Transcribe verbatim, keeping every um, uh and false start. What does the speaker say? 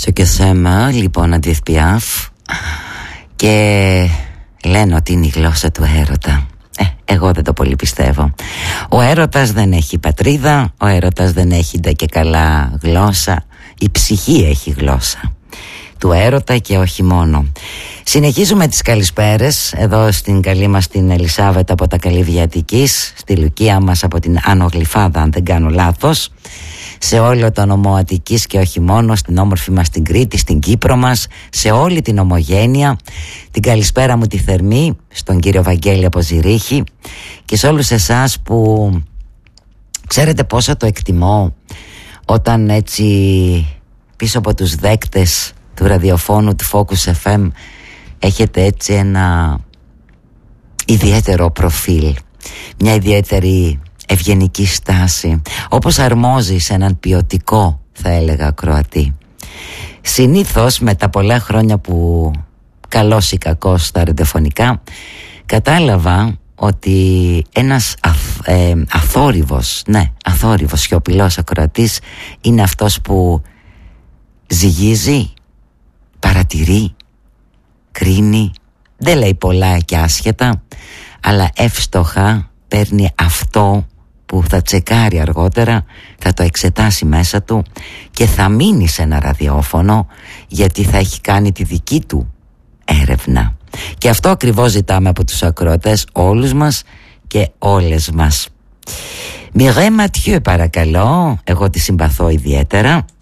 Ce que s'aime, λοιπόν, Αντιθ Πιάφ. Και λένε ότι είναι η γλώσσα του έρωτα. Ε, εγώ δεν το πολύ πιστεύω. Ο έρωτας δεν έχει πατρίδα, ο έρωτας δεν έχει ντε και καλά γλώσσα. Η ψυχή έχει γλώσσα του έρωτα και όχι μόνο. Συνεχίζουμε τις καλησπέρες εδώ στην καλή μας την Ελισάβετ από τα Καλύβια Αττικής, στη Λουκία μας από την Άνω Γλυφάδα, αν δεν κάνω λάθος, σε όλο το νομό Αττικής και όχι μόνο, στην όμορφη μας την Κρήτη, στην Κύπρο μας, σε όλη την ομογένεια. Την καλησπέρα μου τη θερμή στον κύριο Βαγγέλη από Ζηρίχη και σε όλους εσάς που ξέρετε πόσο το εκτιμώ όταν έτσι πίσω από τους δέκτες του ραδιοφώνου του Focus εφ εμ έχετε έτσι ένα ιδιαίτερο προφίλ, μια ιδιαίτερη ευγενική στάση, όπως αρμόζει σε έναν ποιοτικό, θα έλεγα, ακροατή. Συνήθως με τα πολλά χρόνια που καλός ή κακός στα ραδιοφωνικά, κατάλαβα ότι ένας αθ, ε, αθόρυβος, ναι, αθόρυβος σιωπηλός ακροατής είναι αυτός που ζυγίζει, παρατηρεί, κρίνει, δεν λέει πολλά και άσχετα, αλλά εύστοχα παίρνει αυτό που θα τσεκάρει αργότερα, θα το εξετάσει μέσα του και θα μείνει σε ένα ραδιόφωνο, γιατί θα έχει κάνει τη δική του έρευνα. Και αυτό ακριβώς ζητάμε από τους ακροατές όλους μας και όλες μας. Μιρέ Ματιού, παρακαλώ, εγώ τη συμπαθώ ιδιαίτερα.